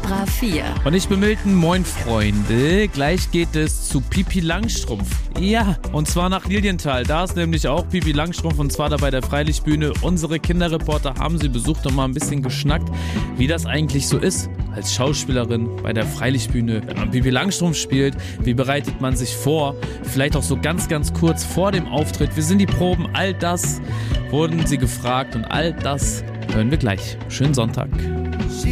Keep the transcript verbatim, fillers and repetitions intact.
Extra vier. Und ich bin Milton, moin Freunde. Gleich geht es zu Pipi Langstrumpf. Ja, und zwar nach Lilienthal. Da ist nämlich auch Pipi Langstrumpf und zwar da bei der Freilichtbühne. Unsere Kinderreporter haben sie besucht und mal ein bisschen geschnackt, wie das eigentlich so ist als Schauspielerin bei der Freilichtbühne. Wenn man Pipi Langstrumpf spielt, wie bereitet man sich vor? Vielleicht auch so ganz, ganz kurz vor dem Auftritt. Wie sind die Proben? All das wurden sie gefragt und all das hören wir gleich. Schönen Sonntag.